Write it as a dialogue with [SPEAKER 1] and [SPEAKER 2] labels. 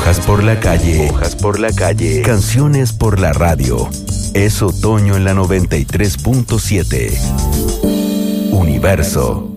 [SPEAKER 1] Hojas por la calle. Hojas por la calle. Canciones por la radio. Es otoño en la 93.7. Universo.